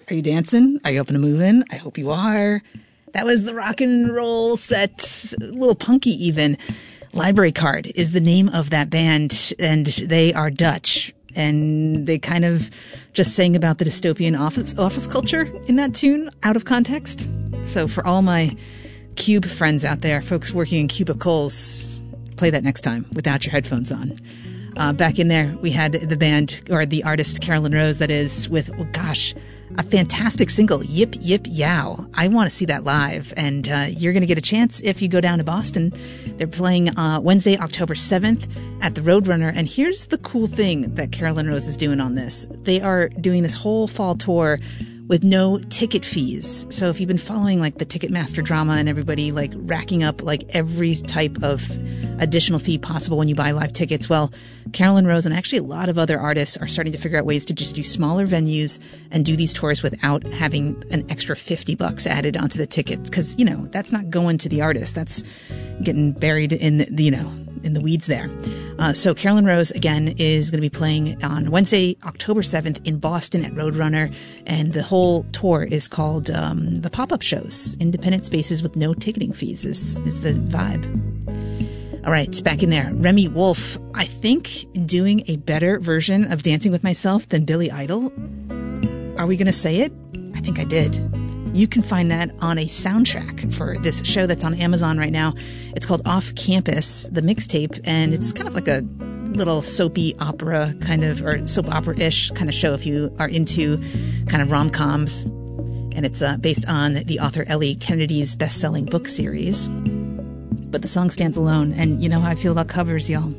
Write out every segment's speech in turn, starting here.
Are you dancing? Are you open to moving? I hope you are. That was the rock and roll set, a little punky even. Library Card is the name of that band, and they are Dutch. And they kind of just sang about the dystopian office culture in that tune, out of context. So for all my cube friends out there, folks working in cubicles, play that next time without your headphones on. Back in there, we had the band, or the artist Carolyn Rose, that is, with, oh gosh, a fantastic single, Yip Yip Yow. I want to see that live, and you're going to get a chance if you go down to Boston. They're playing Wednesday, October 7th at the Roadrunner, and here's the cool thing that Carolyn Rose is doing on this. They are doing this whole fall tour with no ticket fees. So if you've been following like the Ticketmaster drama and everybody like racking up like every type of additional fee possible when you buy live tickets, well, Carolyn Rose and actually a lot of other artists are starting to figure out ways to just do smaller venues and do these tours without having an extra $50 added onto the tickets. Cause you know, that's not going to the artist. That's getting buried in the, you know, in the weeds there. So Carolyn Rose, again, is going to be playing on Wednesday, October 7th in Boston at Roadrunner. And the whole tour is called the Pop-Up Shows. Independent spaces with no ticketing fees is the vibe. All right, back in there. Remy Wolf, I think doing a better version of Dancing with Myself than Billy Idol. Are we going to say it? I think I did. You can find that on a soundtrack for this show that's on Amazon right now. It's called Off Campus, the mixtape, and it's kind of like a little soapy opera kind of, or soap opera-ish kind of show if you are into kind of rom-coms. And it's based on the author Ellie Kennedy's best-selling book series. But the song stands alone, and you know how I feel about covers, y'all.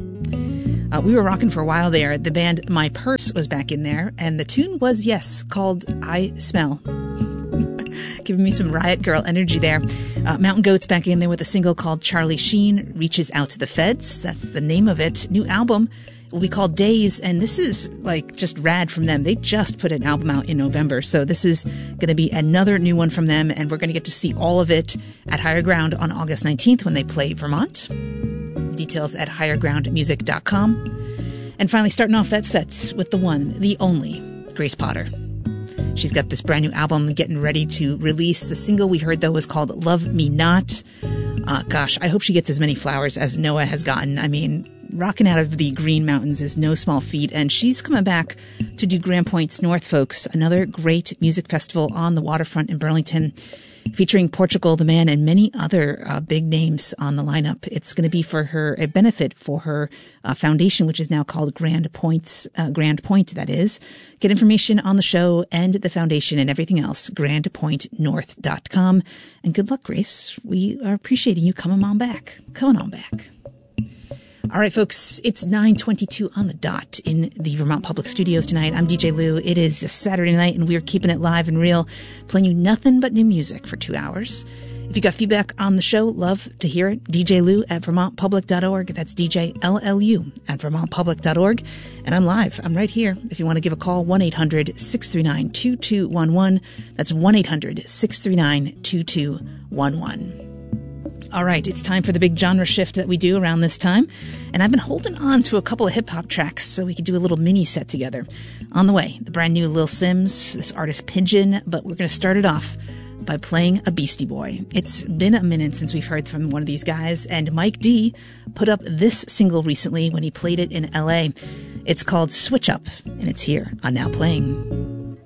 We were rocking for a while there. The band My Purse was back in there, and the tune was, yes, called I Smell. Giving me some Riot Girl energy there. Mountain Goats back in there with a single called Charlie Sheen Reaches Out to the Feds. That's the name of it. New album will be called Days, and this is like just rad from them. They just put an album out in November, so this is going to be another new one from them, and we're going to get to see all of it at Higher Ground on August 19th when they play Vermont. Details at highergroundmusic.com. And finally, starting off that set with the one, the only, Grace Potter. She's got this brand new album getting ready to release. The single we heard, though, was called Love Me Not. Gosh, I hope she gets as many flowers as Noah has gotten. I mean, rocking out of the Green Mountains is no small feat. And she's coming back to do Grand Point's North Folks, another great music festival on the waterfront in Burlington, featuring Portugal the Man and many other big names on the lineup. It's going to be for her, a benefit for her foundation, which is now called Grand Point, that is. Get information on the show and the foundation and everything else, grandpointnorth.com. And good luck, Grace. We are appreciating you coming on back. All right, folks, it's 9:22 on the dot in the Vermont Public Studios tonight. I'm DJ Lou. It is a Saturday night, and we're keeping it live and real, playing you nothing but new music for 2 hours. If you got feedback on the show, love to hear it. DJ Lou at vermontpublic.org. That's DJLLU at vermontpublic.org. And I'm live. I'm right here. If you want to give a call, 1-800-639-2211. That's 1-800-639-2211. All right, it's time for the big genre shift that we do around this time. And I've been holding on to a couple of hip-hop tracks so we could do a little mini set together. On the way, the brand new Lil Sims, this artist Pigeon, but we're going to start it off by playing a Beastie Boy. It's been a minute since we've heard from one of these guys, and Mike D put up this single recently when he played it in LA. It's called Switch Up, and it's here on Now Playing.